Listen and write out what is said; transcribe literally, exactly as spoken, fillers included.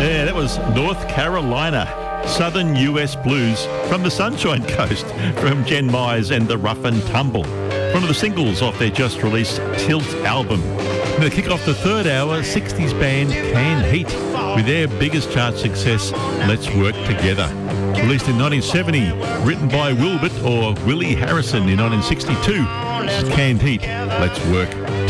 Yeah, that was North Carolina, Southern U S Blues from the Sunshine Coast, from Jen Myers and the Rough and Tumble. One of the singles off their just-released Tilt album. And to kick off the third hour, sixties band Canned Heat with their biggest chart success, Let's Work Together. Released in nineteen seventy, written by Wilbert or Willie Harrison in nineteen sixty-two. This is Canned Heat, Let's Work